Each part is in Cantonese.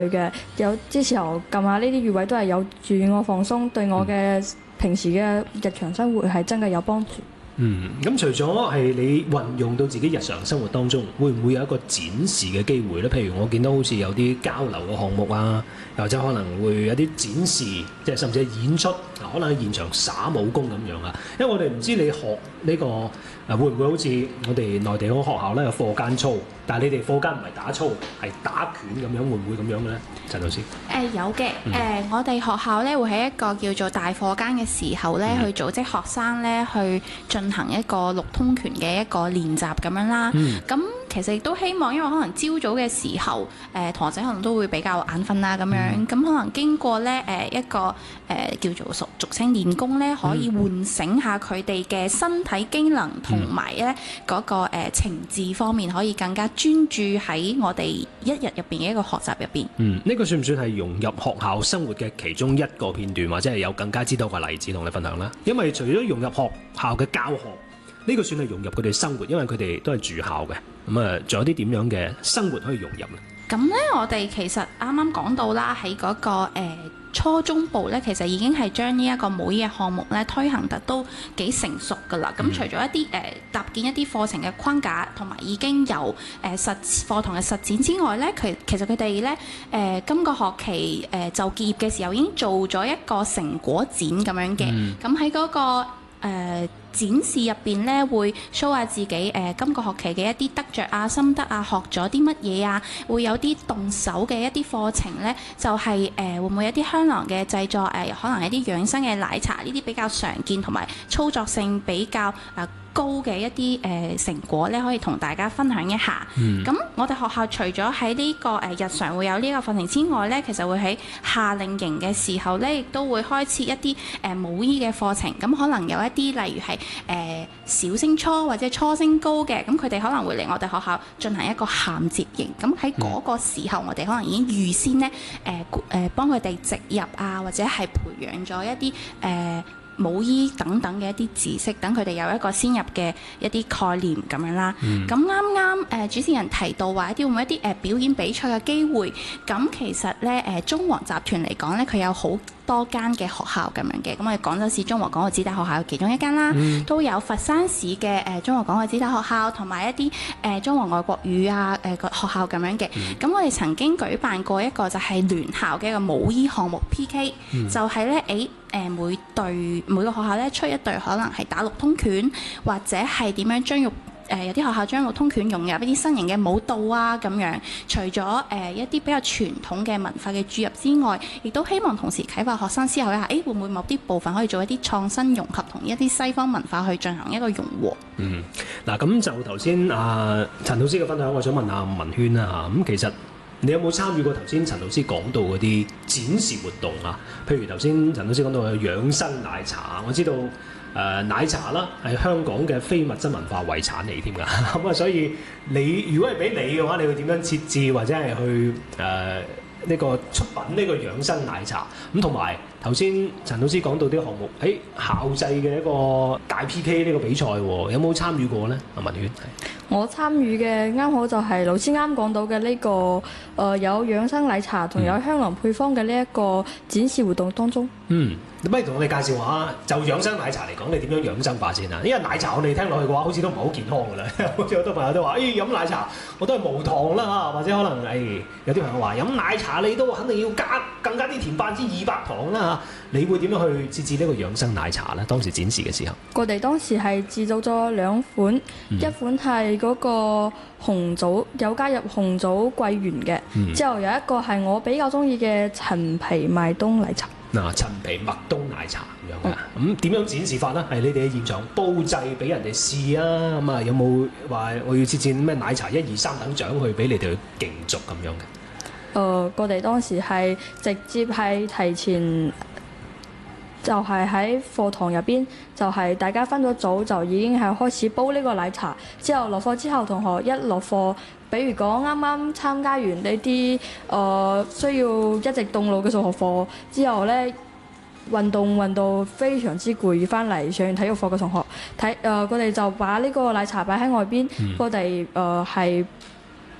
嘅，有啲時候撳下呢啲穴位都係有助我放鬆，對我嘅平時嘅日常生活係真係有幫助。 咁除咗係你運用到自己日常生活當中，會唔會有一個展示嘅機會呢？譬如我見到好似有啲交流嘅項目啊，又或者可能會有啲展示，即係甚至係演出，可能喺現場耍武功咁樣啊。因為我哋唔知你學呢個會唔會好似我哋內地嗰個學校咧有課間操，但係你哋課間唔係打操，係打拳咁樣，會唔會咁樣嘅咧？陳老師？ 有嘅，我哋學校咧會喺一個叫做大課間嘅時候咧，去組織學生咧去進行一個六通拳嘅一個練習咁樣啦。咁其實亦都希望，因為可能朝早嘅時候，同學仔可能都會比較眼瞓啦咁樣，咁可能經過咧一個叫做俗稱練功咧，可以喚醒下佢哋嘅身體機能同埋咧嗰個情志方面，可以更加專注喺我哋一日入邊嘅一個學習入邊。 呢個算唔算係融入學校生活嘅其中一個片段，或者係有更加之多嘅例子同你分享啦？因為除咗融入學校嘅教學，呢個算係融入佢哋生活，因為佢哋都係住校嘅。仲有啲點樣嘅生活可以融入咧？ 咁咧，我哋其實啱啱講到啦，喺嗰個初中部咧，其實已經係將呢一個舞衣嘅項目咧推行得都幾成熟㗎啦。咁除咗一啲搭建一啲課程嘅框架，同埋已經有課堂嘅實踐之外咧，其實佢哋咧今個學期就結業嘅時候已經做咗一個成果展咁樣嘅。咁喺嗰個展示入邊咧，會 show 下自己今個學期嘅一啲得着啊、心得啊、學咗啲乜嘢啊，會有啲動手嘅一啲課程咧，就係會唔會有啲香囊嘅製作可能一啲養生嘅奶茶呢啲比較常見同埋操作性比較高嘅一啲成果咧，可以同大家分享一下。咁我哋學校除咗喺呢個日常會有呢個課程之外咧，其實會喺夏令營嘅時候咧，亦都會開設一啲舞衣嘅課程。咁可能有一啲例如係小升初或者初升高嘅，咁佢哋可能會嚟我哋學校進行一個銜接營。咁喺嗰個時候，我哋可能已經預先咧幫佢哋植入啊，或者係培養咗一啲舞衣等等嘅一啲知識，等佢哋有一個先入嘅一啲概念咁樣啦。咁啱啱主持人提到話會唔會一啲表演比賽嘅機會？咁其實咧中皇集團嚟講咧，佢有好多間嘅學校咁樣嘅。咁我哋廣州市中華廣愛子弟學校其中一間啦，都有佛山市嘅中華廣愛子弟學校，同埋一啲中華外國語啊個學校咁樣嘅。咁我哋曾經舉辦過一個就係聯校嘅一個舞衣項目 PK，就係咧每個學校咧出一隊，可能係打六通拳，或者係點樣將有啲學校將六通拳融入一啲新型嘅舞蹈啊咁樣。除咗一啲比較傳統嘅文化嘅注入之外，亦都希望同時啟發學生思考一下，會唔會某啲部分可以做一啲創新融合，同一啲西方文化去進行一個融和。 嗱，咁就頭先陳老師嘅分享，我想問下文軒啦嚇。咁其實你有冇參與過頭先陳老師講到嗰啲展示活動啊？譬如頭先陳老師講到嘅養生奶茶，我知道奶茶啦係香港嘅非物質文化遺產嚟添㗎。咁所以你如果係俾你嘅話，你會點樣設置或者係去呢個出品呢個養生奶茶？咁同埋頭先陳老師講到啲項目，校際嘅一個大 PK 呢個比賽有冇參與過呢？阿文軒。 我參與嘅啱好就係老師啱講到嘅呢個有養生奶茶同有香囊配方嘅呢一個展示活動當中。 咁不如同我哋介紹下，就養生奶茶嚟講，你點樣養生法先啊？因為奶茶我哋聽落去嘅話，好似都唔係好健康㗎啦。好似好多朋友都話，飲奶茶我都係無糖啦，或者可能有啲朋友話飲奶茶你都肯定要更加啲甜200%糖啦。你會點樣去設置呢個養生奶茶呢？當時展示嘅時候， 我哋當時係製造咗2款，一款係嗰個紅棗，有加入紅棗桂圓嘅，之後有一個係我比較中意嘅陳皮麥冬奶茶。 陳皮麥冬奶茶咁樣嘅，咁點樣展示法呢？係你哋喺現場煲製俾人哋試啊？咁啊有冇話我要設置咩奶茶1、2、3等獎去俾你哋去競逐咁樣嘅？ 我哋當時係直接係提前，就係喺課堂入邊，就係大家分咗組，就已經係開始煲呢個奶茶。之後落課之後，同學一落課，比如講啱啱參加完呢啲需要一直動腦嘅數學課之後呢，運動到非常之攰，翻嚟上完體育課嘅同學，佢哋就把呢個奶茶擺喺外邊，我哋係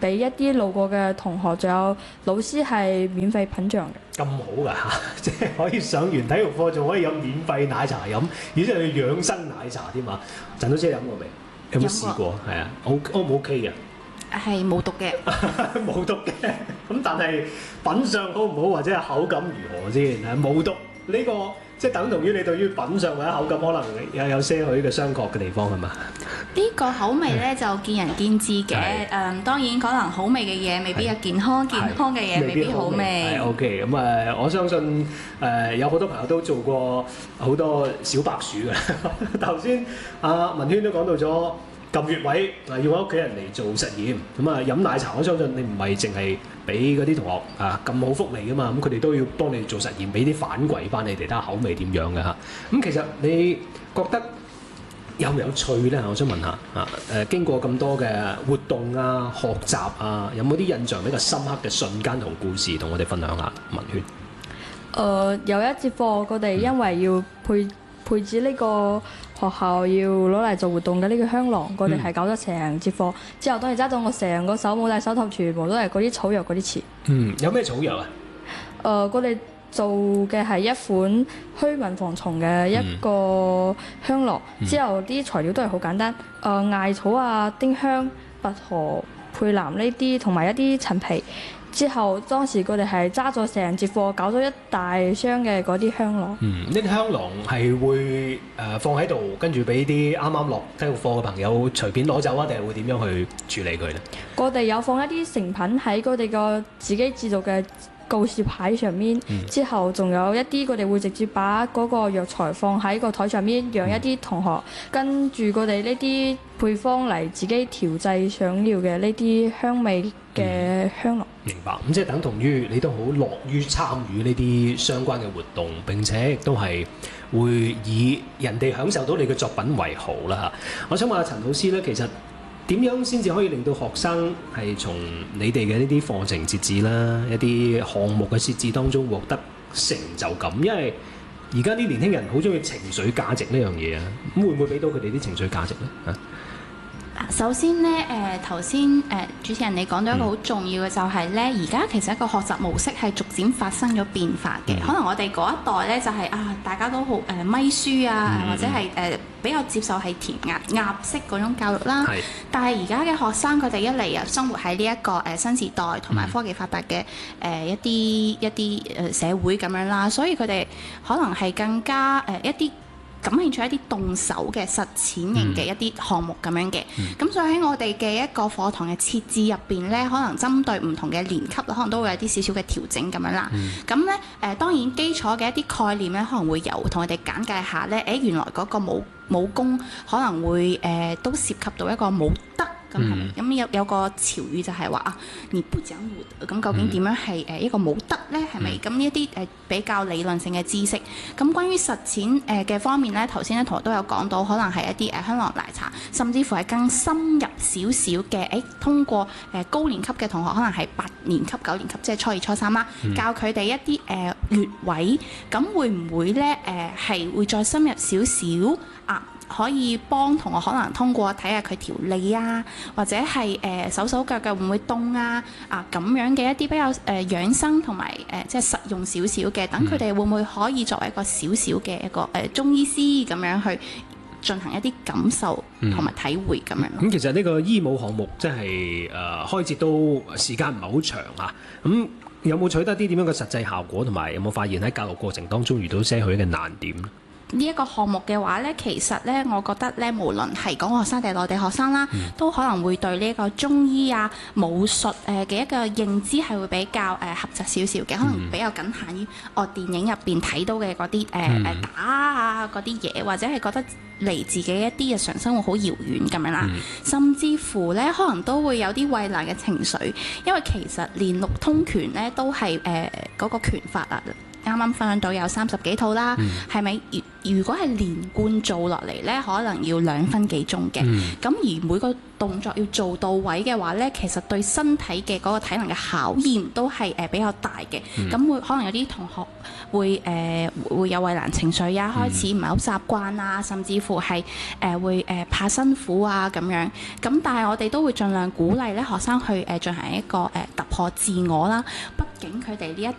俾一啲路過嘅同學，仲有老師係免費品嚐嘅。 咁好㗎嚇，即係可以上完體育課仲可以飲免費奶茶飲，而且係養生奶茶添嘛。陳老師飲過未？有冇試過？係啊，O 唔 OK 嘅？ 係冇毒嘅， 冇毒嘅。咁但係品相好唔好或者係口感如何先？係冇毒呢個即係等同於你對於品相或者口感可能有些許嘅商榷嘅地方係嘛？ 呢個口味咧就見仁見智嘅。當然可能好味嘅嘢未必有健康，健康嘅嘢未必好味。 OK， 咁我相信有好多朋友都做過好多小白鼠嘅。頭先阿文軒都講到咗。撳穴位要揾屋企人嚟做實驗，咁飲奶茶，我相信你唔係淨係俾嗰啲同學咁好福利噶嘛，咁佢哋都要幫你做實驗，俾啲反饋翻你哋睇下口味點樣嘅嚇。咁其實你覺得有唔有趣咧？我想問下經過咁多嘅活動啊、學習啊，有冇啲印象比較深刻嘅瞬間同故事，同我哋分享下？文軒， 有一節課，我哋因為要配置呢個學校要攞嚟做活動嘅呢個香囊，我哋係搞咗成節課。之後當你揸到我成個手冇戴手套，全部都係嗰啲草藥嗰啲詞。 有咩草藥啊？ 我哋做嘅係一款驅蚊防蟲嘅一個香囊，之後啲材料都係好簡單，艾草啊、丁香、薄荷、佩蘭呢啲，同埋一啲陳皮。之後當時佢哋係揸咗成節課，搞咗一大箱嘅嗰啲香囊。 呢啲香囊係會放喺度，跟住俾啲啱啱落體育課嘅朋友隨便攞走啊，定係會點樣去處理佢咧？ 我哋有放一啲成品喺佢哋個自己製造嘅告示牌上面，之後仲有一啲佢哋會直接把嗰個藥材放喺個台上面，讓一啲同學跟住佢哋呢啲配方嚟自己調製想要嘅呢啲香味嘅香囊。 明白，咁即係等同於你都好樂於參與呢啲相關嘅活動，並且亦都係會以人哋享受到你嘅作品為豪啦嚇。我想問下陳老師咧，其實點樣先至可以令到學生係從你哋嘅呢啲課程設置啦、一啲項目嘅設置當中獲得成就感？因為而家啲年輕人好中意情緒價值呢樣嘢啊，咁會唔會俾到佢哋啲情緒價值咧？ 首先咧，頭先主持人你講到一個好重要嘅就係咧，而家其實一個學習模式係逐漸發生咗變化嘅。可能我哋嗰一代咧就係大家都好咪書啊，或者係比較接受係填鴨式嗰種教育啦。但係而家嘅學生佢哋一嚟生活喺呢一個新時代同埋科技發達嘅一啲社會咁樣啦，所以佢哋可能係更加一啲感興趣一啲動手嘅實踐型嘅一啲項目咁樣嘅，咁所以喺我哋嘅一個課堂嘅設置入邊咧，可能針對唔同嘅年級，可能都會有啲少少嘅調整咁樣啦。咁咧當然基礎嘅一啲概念咧，可能會有同佢哋簡介下咧，原來嗰個武功可能會都涉及到一個武德。咁有個潮語就係話你不講武德，咁究竟點樣係一個武德咧？係咪？咁呢一啲比較理論性嘅知識。咁關於實踐嘅方面咧，頭先咧同學都有講到，可能係一啲香囊奶茶，甚至乎係更深入少少嘅。通過高年級嘅同學，可能係8年級、9年級，即係初二、初三啦，教佢哋一啲穴位。咁會唔會咧係會再深入少少啊？可以幫同學可能通過睇下佢條脷啊，或者係手腳會唔會凍啊咁樣嘅一啲比較養生同埋即係實用少少嘅，等佢哋會唔會可以作為一個少少嘅一個中醫師咁樣去進行一啲感受同埋體會咁樣。 咁其實呢個醫務項目即係開設都時間唔係好長啊。咁有冇取得啲點樣嘅實際效果，同埋有冇發現喺教育過程當中遇到些許嘅難點？ 呢一個項目嘅話咧，其實咧，我覺得咧，無論係港澳學生定係內地學生啦，都可能會對呢一個中醫啊、武術嘅一個認知係會比較狹窄少少嘅，可能比較僅限於電影入邊睇到嘅嗰啲打啊嗰啲嘢，或者係覺得離自己一啲日常生活好遙遠咁樣啦，甚至乎咧，可能都會有啲畏難嘅情緒，因為其實連六通拳咧都係嗰個拳法啊。啱啱分享到有30幾套啦，係咪？ 如果係連貫做落嚟呢，可能要2分幾鐘嘅。咁、而每個動作要做到位嘅話呢，其實對身體嘅嗰個體能嘅考驗都係比較大嘅。咁會可能有啲同學會有畏難情緒啊，開始唔係好習慣啊，甚至乎係會怕辛苦啊咁樣。咁但係我哋都會盡量鼓勵咧學生去進行一個突破自我啦。畢竟佢哋呢一